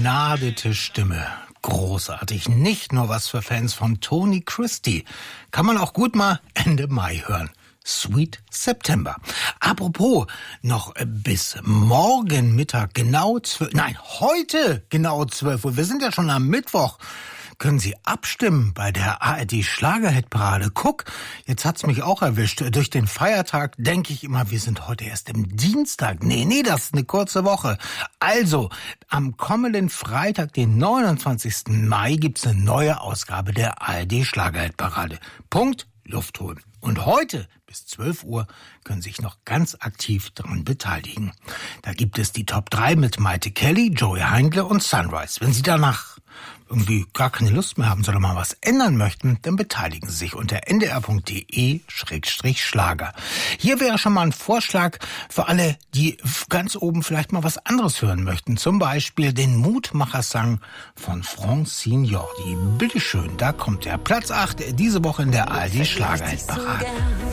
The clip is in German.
begnadete Stimme. Großartig. Nicht nur was für Fans von Tony Christie. Kann man auch gut mal Ende Mai hören. Sweet September. Apropos, noch bis morgen Mittag heute genau 12 Uhr. Wir sind ja schon am Mittwoch. Können Sie abstimmen bei der ARD Schlagerhit-Parade. Guck, jetzt hat's mich auch erwischt. Durch den Feiertag denke ich immer, wir sind heute erst im Dienstag. Nee, das ist eine kurze Woche. Also, am kommenden Freitag, den 29. Mai, gibt's eine neue Ausgabe der ARD Schlagerhit-Parade. Punkt, Luft holen. Und heute bis 12 Uhr können Sie sich noch ganz aktiv daran beteiligen. Da gibt es die Top 3 mit Maite Kelly, Joey Heindle und Sunrise. Wenn Sie danach irgendwie gar keine Lust mehr haben, sondern mal was ändern möchten, dann beteiligen Sie sich unter ndr.de/Schlager. Hier wäre schon mal ein Vorschlag für alle, die ganz oben vielleicht mal was anderes hören möchten. Zum Beispiel den Mutmachersang von Francine Jordi. Bitteschön, da kommt der Platz 8 diese Woche in der ARD Schlagerhit-Parade.